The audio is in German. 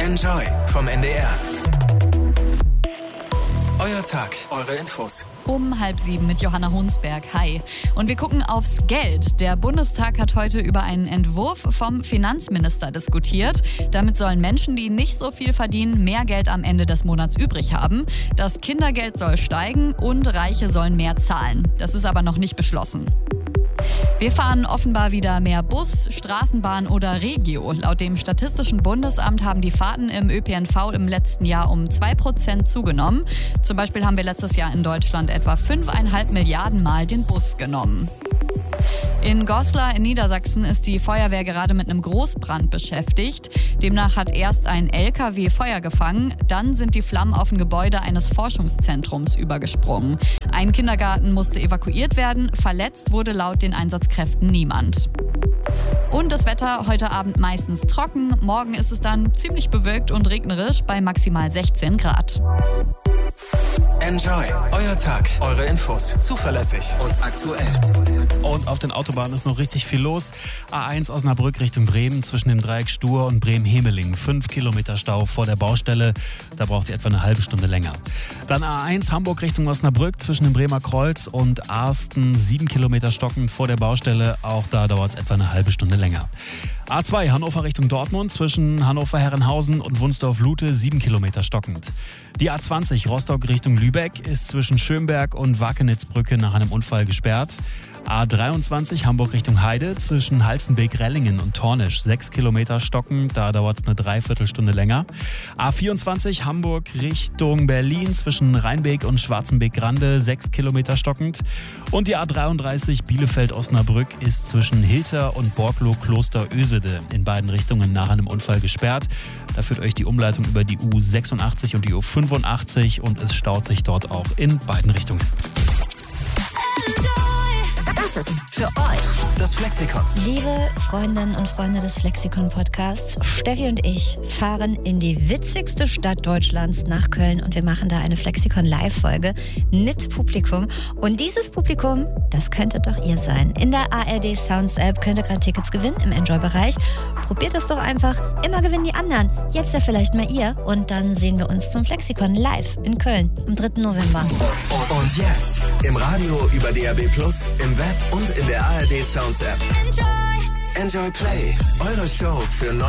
Enjoy vom NDR. Euer Tag, eure Infos. Um 6:30 mit Johanna Hunsberg. Hi. Und wir gucken aufs Geld. Der Bundestag hat heute über einen Entwurf vom Finanzminister diskutiert. Damit sollen Menschen, die nicht so viel verdienen, mehr Geld am Ende des Monats übrig haben. Das Kindergeld soll steigen und Reiche sollen mehr zahlen. Das ist aber noch nicht beschlossen. Wir fahren offenbar wieder mehr Bus, Straßenbahn oder Regio. Laut dem Statistischen Bundesamt haben die Fahrten im ÖPNV im letzten Jahr um 2% zugenommen. Zum Beispiel haben wir letztes Jahr in Deutschland etwa 5,5 Milliarden Mal den Bus genommen. In Goslar in Niedersachsen ist die Feuerwehr gerade mit einem Großbrand beschäftigt. Demnach hat erst ein LKW Feuer gefangen, dann sind die Flammen auf ein Gebäude eines Forschungszentrums übergesprungen. Ein Kindergarten musste evakuiert werden, verletzt wurde laut den Einsatzkräften niemand. Und das Wetter heute Abend meistens trocken, morgen ist es dann ziemlich bewölkt und regnerisch bei maximal 16 Grad. Enjoy, euer Tag, eure Infos, zuverlässig und aktuell. Und auf den Autobahnen ist noch richtig viel los. A1 Osnabrück Richtung Bremen zwischen dem Dreieck Stur und Bremen-Hemeling. 5 Kilometer Stau vor der Baustelle. Da braucht ihr etwa eine halbe Stunde länger. Dann A1 Hamburg Richtung Osnabrück zwischen dem Bremer Kreuz und Arsten. 7 Kilometer stockend vor der Baustelle. Auch da dauert es etwa eine halbe Stunde länger. A2 Hannover Richtung Dortmund zwischen Hannover-Herrenhausen und Wunsdorf-Lute 7 Kilometer stockend. Die A20 Rostock Richtung Lübeck ist zwischen Schönberg und Wakenitzbrücke nach einem Unfall gesperrt. A23 Hamburg Richtung Heide zwischen Halstenbeek-Rellingen und Tornisch 6 Kilometer stockend, da dauert es eine Dreiviertelstunde länger. A24 Hamburg Richtung Berlin zwischen Rheinbeek und Schwarzenbeek-Grande 6 Kilometer stockend. Und die A33 Bielefeld-Osnabrück ist zwischen Hilter und Borklow-Kloster-Ösede in beiden Richtungen nach einem Unfall gesperrt. Da führt euch die Umleitung über die U86 und die U85 und es staut sich dort auch in beiden Richtungen. Das ist für euch Das Flexikon. Liebe Freundinnen und Freunde des Flexikon-Podcasts, Steffi und ich fahren in die witzigste Stadt Deutschlands, nach Köln, und wir machen da eine Flexikon-Live-Folge mit Publikum. Und dieses Publikum, das könntet doch ihr sein. In der ARD Sounds App könnt ihr gerade Tickets gewinnen im Enjoy-Bereich. Probiert es doch einfach. Immer gewinnen die anderen. Jetzt ja vielleicht mal ihr. Und dann sehen wir uns zum Flexikon live in Köln am 3. November. Und jetzt im Radio über DAB+, im Web und in der ARD Sounds App. Enjoy Play, eure Show für